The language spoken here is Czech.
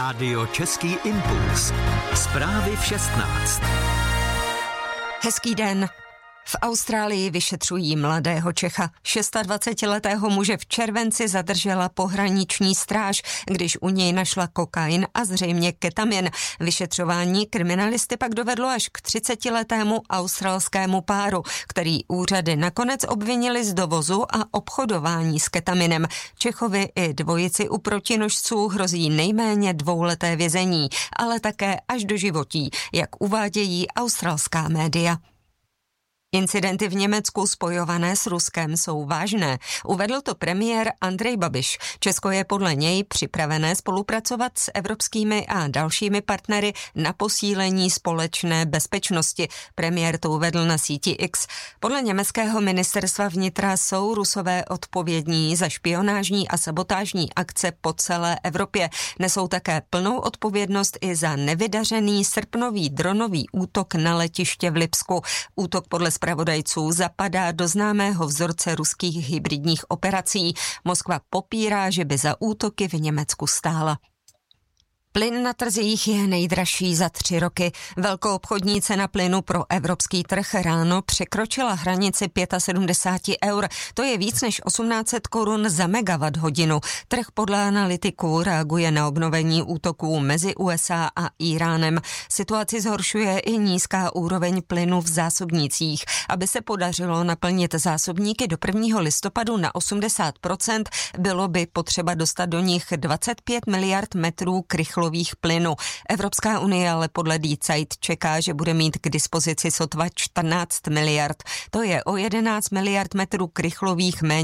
Rádio Český impuls. Zprávy v 16. Hezký den. V Austrálii vyšetřují mladého Čecha. 26letého muže v červenci zadržela pohraniční stráž, když u něj našla kokain a zřejmě ketamin. Vyšetřování kriminalisty pak dovedlo až k 30letému australskému páru, který úřady nakonec obvinili z dovozu a obchodování s ketaminem. Čechovi i dvojici u protinožců hrozí nejméně 2leté vězení, ale také až doživotí, jak uvádějí australská média. Incidenty v Německu spojované s Ruskem jsou vážné. Uvedl to premiér Andrej Babiš. Česko je podle něj připravené spolupracovat s evropskými a dalšími partnery na posílení společné bezpečnosti. Premiér to uvedl na síti X. Podle německého ministerstva vnitra jsou Rusové odpovědní za špionážní a sabotážní akce po celé Evropě. Nesou také plnou odpovědnost i za nevydařený srpnový dronový útok na letiště v Lipsku. Útok podle zpravodajců zapadá do známého vzorce ruských hybridních operací. Moskva popírá, že by za útoky v Německu stála. Plyn na trzích je nejdražší za 3 roky. Velkoobchodní cena plynu pro evropský trh ráno překročila hranici 75 eur. To je víc než 1800 korun za megawatt hodinu. Trh podle analytiků reaguje na obnovení útoků mezi USA a Íránem. Situaci zhoršuje i nízká úroveň plynu v zásobnících. Aby se podařilo naplnit zásobníky do 1. listopadu na 80%, bylo by potřeba dostat do nich 25 miliard metrů krychlových plynu. Evropská unie ale podle Die Zeit čeká, že bude mít k dispozici sotva 14 miliard. To je o 11 miliard metrů krychlových méně